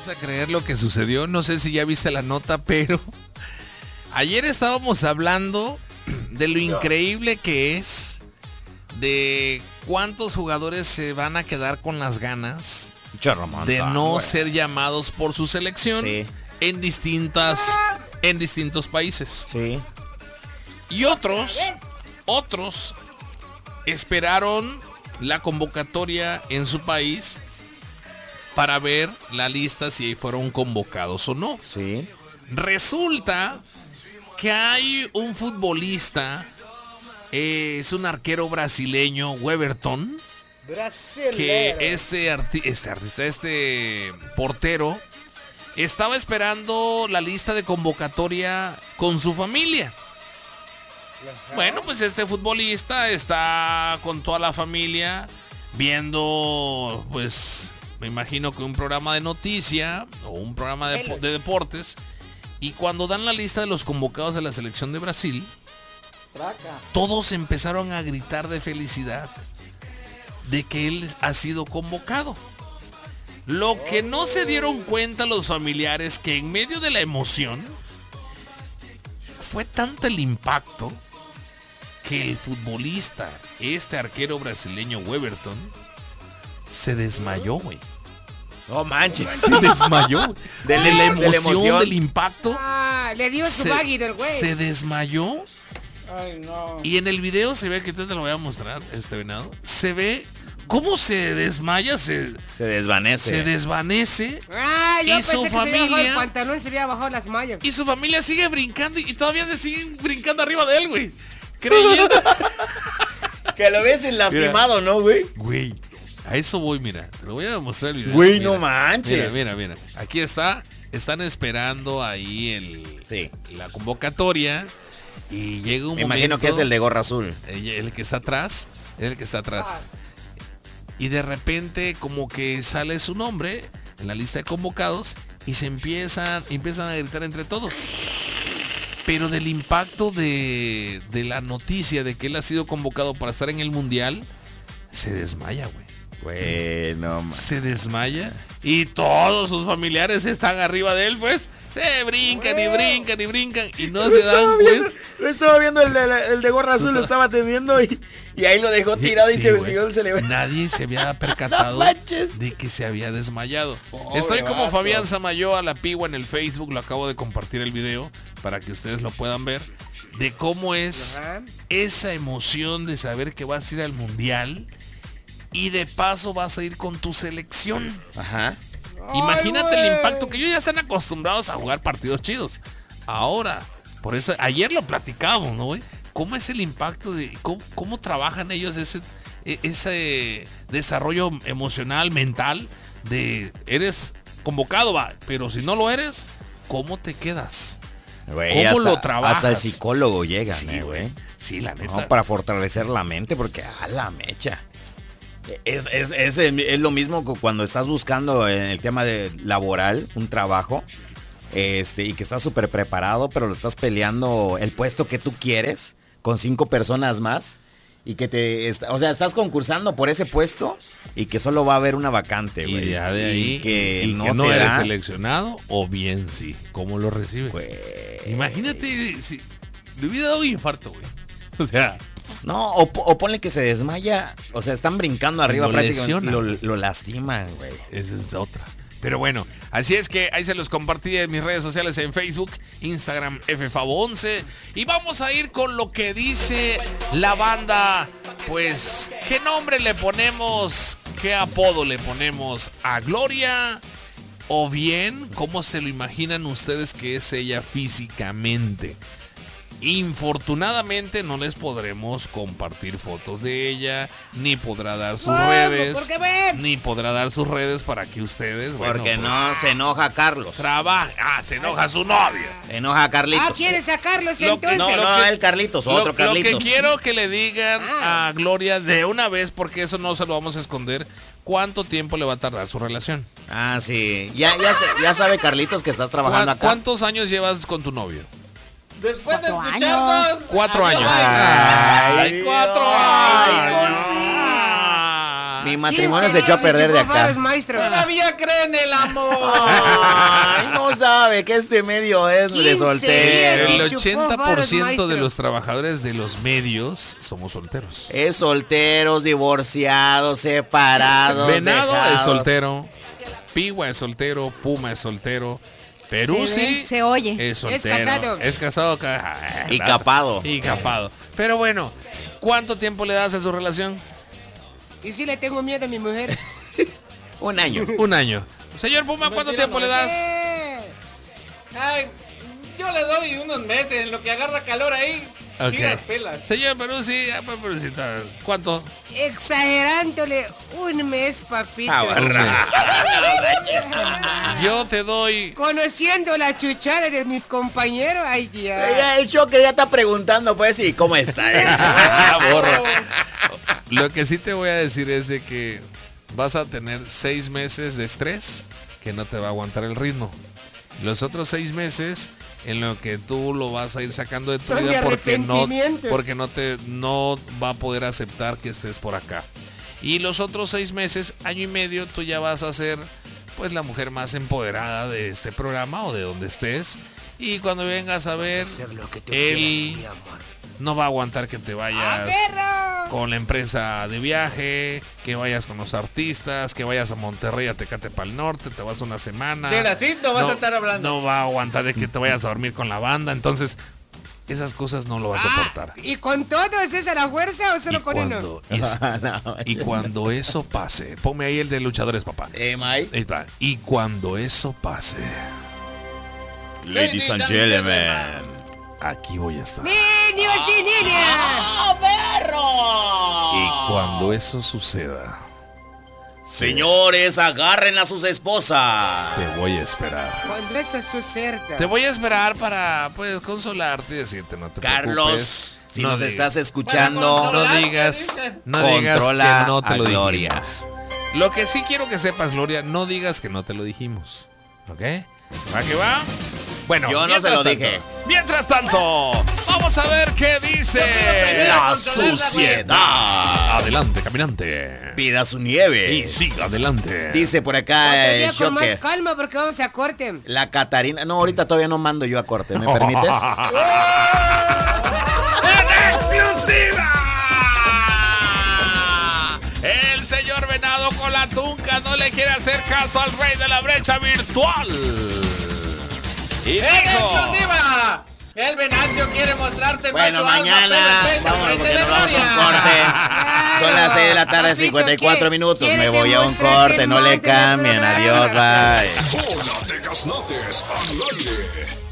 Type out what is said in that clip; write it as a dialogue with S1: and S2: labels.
S1: vas a creer lo que sucedió. No sé si ya viste la nota, pero ayer estábamos hablando de lo increíble que es, de cuántos jugadores se van a quedar con las ganas de no ser llamados por su selección en distintos países.
S2: Sí.
S1: Y otros esperaron la convocatoria en su país para ver la lista si fueron convocados o no.
S2: Sí.
S1: Resulta que hay un futbolista, es un arquero brasileño, Weverton, que este portero estaba esperando la lista de convocatoria con su familia. Bueno, pues este futbolista está con toda la familia viendo, pues, me imagino que un programa de noticia o un programa de deportes. Y cuando dan la lista de los convocados de la selección de Brasil, todos empezaron a gritar de felicidad de que él ha sido convocado. Lo que no se dieron cuenta los familiares, que en medio de la emoción fue tanto el impacto que el futbolista, este arquero brasileño Weverton, se desmayó, güey.
S2: No manches.
S1: Se desmayó. De la emoción, del impacto.
S3: Le dio su baggy del güey.
S1: Se desmayó.
S3: Ay, no.
S1: Y en el video se ve, que te lo voy a mostrar, venado. Se ve cómo se desmaya, se
S2: desvanece.
S1: Se desvanece.
S3: Yo
S1: y su familia.
S3: El pantalón se había bajado las mallas.
S1: Y su familia sigue brincando y todavía se siguen brincando arriba de él, güey. Creyendo
S2: que lo ves lastimado, ¿no, güey?
S1: Güey, a eso voy, mira. Te lo voy a mostrar el video.
S2: Güey, no manches.
S1: Mira. Aquí está. Están esperando ahí la convocatoria. Y llega un momento.
S2: Me imagino que es el de gorra azul.
S1: El que está atrás. Y de repente como que sale su nombre en la lista de convocados y se empiezan a gritar entre todos. Pero del impacto de la noticia de que él ha sido convocado para estar en el Mundial, se desmaya, güey.
S2: Bueno,
S1: se desmaya y todos sus familiares están arriba de él, pues. Brincan y brincan y no se dan cuenta.
S2: Lo estaba viendo el de gorra azul, lo estaba atendiendo y ahí lo dejó tirado y se le...
S1: Nadie se había percatado de que se había desmayado. Estoy como Fabián Samayoa a la Pigua en el Facebook, lo acabo de compartir el video para que ustedes lo puedan ver, de cómo es esa emoción de saber que vas a ir al Mundial y de paso vas a ir con tu selección.
S2: Ajá.
S1: Imagínate el impacto, que ellos ya están acostumbrados a jugar partidos chidos. Ahora, por eso ayer lo platicábamos, ¿no, güey? ¿Cómo es el impacto de cómo trabajan ellos ese desarrollo emocional, mental, de eres convocado, va, pero si no lo eres, ¿cómo te quedas?
S2: Wey,
S1: ¿Cómo lo trabajas?
S2: Hasta el psicólogo llega,
S1: güey. Sí, la neta.
S2: No, para fortalecer la mente, porque a la mecha. Es lo mismo que cuando estás buscando en el tema de laboral, un trabajo, y que estás súper preparado, pero lo estás peleando el puesto que tú quieres con 5 personas más y que estás concursando por ese puesto y que solo va a haber una vacante, güey.
S1: Y ya de ahí
S2: que
S1: no eres seleccionado, o bien sí. ¿Cómo lo recibes? Imagínate si le hubiera dado un infarto, güey. O sea...
S2: No, o ponle que se desmaya, o sea, están brincando arriba prácticamente, lo lastiman, güey.
S1: Esa es otra. Pero bueno, así es que ahí se los compartí en mis redes sociales, en Facebook, Instagram, FFavo11. Y vamos a ir con lo que dice la banda. Pues, ¿qué nombre le ponemos? ¿Qué apodo le ponemos a Gloria? O bien, ¿cómo se lo imaginan ustedes que es ella físicamente? Infortunadamente no les podremos compartir fotos de ella, ni podrá dar sus redes, para que ustedes,
S2: porque no se enoja Carlos.
S1: Se enoja su novia.
S2: Se enoja Carlitos.
S3: ¿Quieres a Carlos entonces?
S2: No, el Carlitos, otro Carlitos.
S1: Lo que quiero que le digan a Gloria de una vez, porque eso no se lo vamos a esconder, ¿cuánto tiempo le va a tardar su relación?
S2: Ah, sí. Ya sabe Carlitos que estás trabajando acá.
S1: ¿Cuántos años llevas con tu novio?
S3: Después de escucharnos.
S1: 4 años.
S2: Ay,
S1: 4 años.
S2: Mi matrimonio se echó a perder de acá.
S3: Todavía creen en el amor.
S2: Ay, no sabe que este medio es de solteros.
S1: El 80% de los trabajadores de los medios somos solteros.
S2: Es solteros, divorciados, separados.
S1: Venado
S2: dejados.
S1: es soltero, Pigua es soltero, Puma es soltero, Peruzzi
S4: Se oye.
S1: es soltero. Es casado.
S2: Y capado.
S1: Y capado. Pero bueno, ¿cuánto tiempo le das a su relación?
S3: Y si le tengo miedo a mi mujer.
S2: Un año.
S1: Un año. Señor Puma, ¿cuánto tiempo le das?
S5: Ay, yo le doy unos meses en lo que agarra calor ahí.
S1: Ok.
S5: Chidas pelas.
S1: Señor Peruzzi, ¿cuánto?
S3: Exagerándole un mes, papito.
S1: Yo te doy.
S3: Conociendo la chuchara de mis compañeros, ay Dios.
S2: El Shocker ya está preguntando, pues, ¿y cómo está?
S1: Borra. Lo que sí te voy a decir es de que vas a tener 6 meses de estrés que no te va a aguantar el ritmo. Los otros 6 meses en lo que tú lo vas a ir sacando de tu
S3: Son
S1: vida
S3: de arrepentimiento.
S1: porque no va a poder aceptar que estés por acá. Y los otros 6 meses, año y medio, tú ya vas a ser pues la mujer más empoderada de este programa o de donde estés. Y cuando vengas a ver, él no va a aguantar que te vayas con la empresa de viaje, que vayas con los artistas, que vayas a Monterrey, a Tecate para el norte, te vas una semana.
S5: De la CID no vas a estar hablando.
S1: No va a aguantar de que te vayas a dormir con la banda, entonces esas cosas no lo vas a soportar.
S3: ¿Y con todo es esa la fuerza o solo con uno?
S1: Y cuando eso pase, ponme ahí el de luchadores, papá.
S2: Mike.
S1: Ahí está. Y cuando eso pase,
S2: Ladies and gentlemen.
S1: aquí voy a estar.
S3: ¡Niños y niñas!
S2: ¡Oh, perro!
S1: Y cuando eso suceda,
S2: Señores, agarren a sus esposas.
S1: te voy a esperar.
S3: Cuando eso suceda.
S1: Te voy a esperar para, pues, consolarte y decirte, no te
S2: Carlos,
S1: preocupes.
S2: si
S1: No
S2: nos
S1: digas-
S2: estás escuchando,
S1: No digas
S2: Controla
S1: que no te
S2: a
S1: lo
S2: Gloria.
S1: dijimos. Lo que sí quiero que sepas, Gloria, no digas que no te lo dijimos. ¿Ok? ¿Va que va? Bueno,
S2: Yo no se lo dije.
S1: Mientras tanto, vamos a ver qué dice
S2: la suciedad.
S1: Adelante, caminante.
S2: Pida su nieve.
S1: Y siga adelante.
S2: Dice por acá el
S3: Todavía con más
S2: Shocker.
S3: calma porque vamos a corte.
S2: La Catarina. No, ahorita todavía no mando yo a corte. ¿Me permites?
S1: ¡En exclusiva! El señor Venado con la tunca no le quiere hacer caso al rey de la brecha virtual. Y
S5: ¡En
S1: dijo,
S5: exclusiva! El Venacio quiere mostrarse
S2: Bueno,
S5: macho alfa,
S2: mañana
S5: pero frente al
S2: vámonos
S5: frente
S2: porque
S5: de
S2: nos vamos a un
S5: Gloria.
S2: corte. Son las 6 de la tarde,
S3: Papito,
S2: 54
S3: ¿qué?
S2: minutos.
S3: ¿Quiere
S2: Me voy a un
S3: demostrar
S2: corte,
S3: que
S2: no le
S3: mande el
S2: cambien.
S3: programa?
S2: Adiós, bye.
S6: Hola de Gasnates al aire.